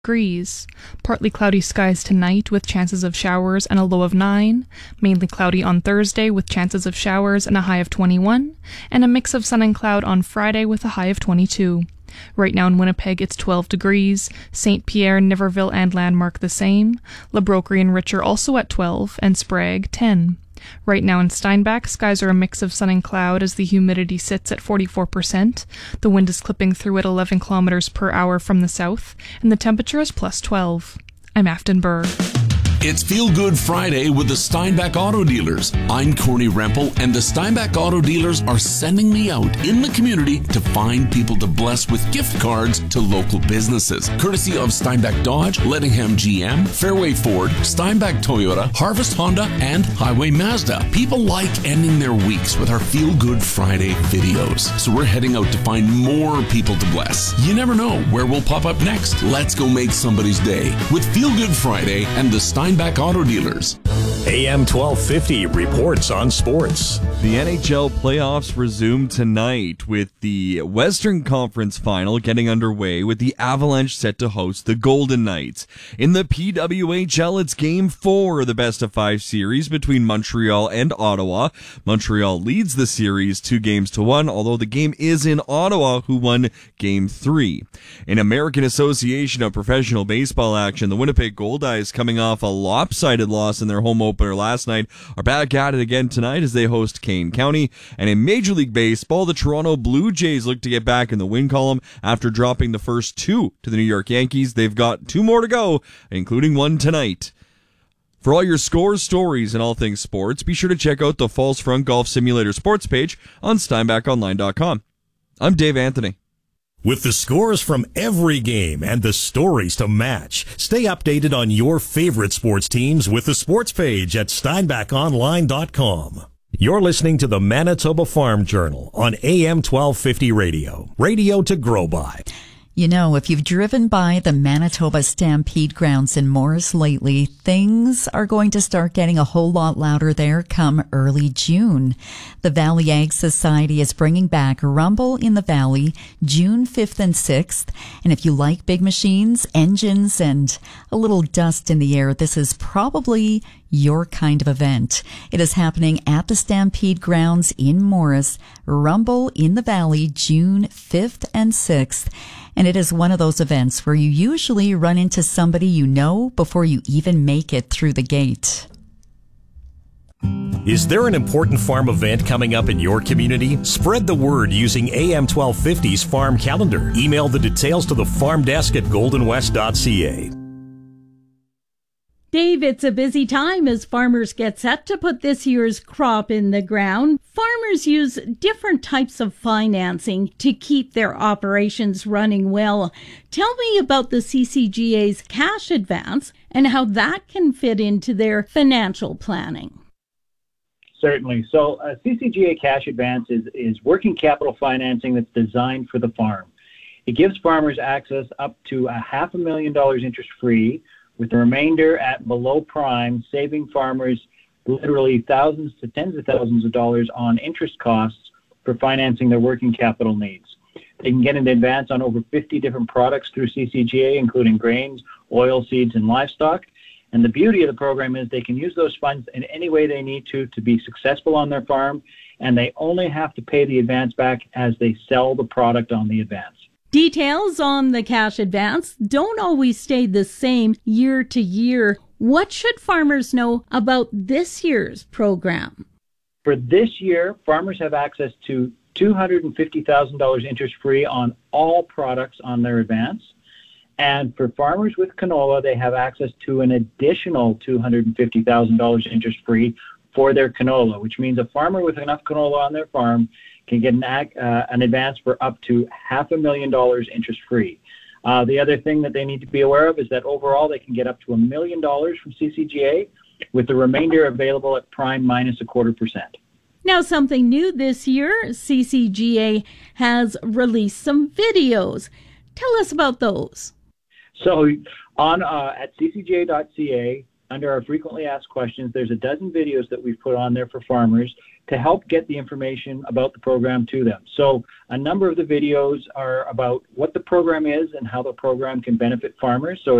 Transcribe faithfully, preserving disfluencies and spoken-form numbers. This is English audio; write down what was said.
degrees. Partly cloudy skies tonight with chances of showers and a low of nine. Mainly cloudy on Thursday with chances of showers and a high of twenty-one. And a mix of sun and cloud on Friday with a high of twenty-two. Right now in Winnipeg, it's twelve degrees. Saint Pierre, Niverville, and Landmark the same. La Broquerie and Richer also at twelve, and Sprague, ten. Right now in Steinbach, skies are a mix of sun and cloud as the humidity sits at forty-four percent. The wind is clipping through at eleven kilometers per hour from the south, and the temperature is plus twelve. I'm Afton Burr. It's Feel Good Friday with the Steinbach Auto Dealers. I'm Corny Rempel, and the Steinbach Auto Dealers are sending me out in the community to find people to bless with gift cards to local businesses. Courtesy of Steinbach Dodge, Lettingham G M, Fairway Ford, Steinbach Toyota, Harvest Honda, and Highway Mazda. People like ending their weeks with our Feel Good Friday videos. So we're heading out to find more people to bless. You never know where we'll pop up next. Let's go make somebody's day with Feel Good Friday and the Steinbach Steinbach Auto Dealers. A M twelve fifty reports on sports. The N H L playoffs resume tonight with the Western Conference Final getting underway with the Avalanche set to host the Golden Knights. In the P W H L, it's Game four of the best of five series between Montreal and Ottawa. Montreal leads the series two games to one, although the game is in Ottawa, who won Game three. In American Association of Professional Baseball action, the Winnipeg Goldeyes, coming off a lopsided loss in their home opener last night, are back at it again tonight as they host Kane County. And in Major League Baseball, the Toronto Blue Jays look to get back in the win column after dropping the first two to the New York Yankees. They've got two more to go, including one tonight. For all your scores, stories, and all things sports, be sure to check out the Falls Front Golf Simulator sports page on Steinbach Online dot com. I'm Dave Anthony. With the scores from every game and the stories to match, stay updated on your favorite sports teams with the sports page at Steinbach Online dot com. You're listening to the Manitoba Farm Journal on A M twelve fifty radio. Radio to grow by. You know, if you've driven by the Manitoba Stampede grounds in Morris lately, things are going to start getting a whole lot louder there come early June. The Valley Ag Society is bringing back Rumble in the Valley June fifth and sixth. And if you like big machines, engines, and a little dust in the air, this is probably your kind of event. It is happening at the Stampede grounds in Morris. Rumble in the Valley June fifth and sixth. And it is one of those events where you usually run into somebody you know before you even make it through the gate. Is there an important farm event coming up in your community? Spread the word using A M twelve fifty's farm calendar. Email the details to the farm desk at golden west dot c a. Dave, it's a busy time as farmers get set to put this year's crop in the ground. Farmers use different types of financing to keep their operations running well. Tell me about the C C G A's cash advance and how that can fit into their financial planning. Certainly. So uh, C C G A Cash Advance is, is working capital financing that's designed for the farm. It gives farmers access up to a half a million dollars interest-free, with the remainder at below prime, saving farmers literally thousands to tens of thousands of dollars on interest costs for financing their working capital needs. They can get an advance on over fifty different products through C C G A, including grains, oil seeds, and livestock. And the beauty of the program is they can use those funds in any way they need to to be successful on their farm, and they only have to pay the advance back as they sell the product on the advance. Details on the cash advance don't always stay the same year to year. What should farmers know about this year's program? For this year, farmers have access to two hundred fifty thousand dollars interest-free on all products on their advance. And for farmers with canola, they have access to an additional two hundred fifty thousand dollars interest-free for their canola, which means a farmer with enough canola on their farm can get an, uh, an advance for up to half a million dollars interest-free. Uh, the other thing that they need to be aware of is that overall they can get up to a million dollars from C C G A, with the remainder available at prime minus a quarter percent. Now, something new this year, C C G A has released some videos. Tell us about those. So on uh, at c c g a dot c a, under our frequently asked questions, there's a dozen videos that we've put on there for farmers to help get the information about the program to them. So a number of the videos are about what the program is and how the program can benefit farmers. So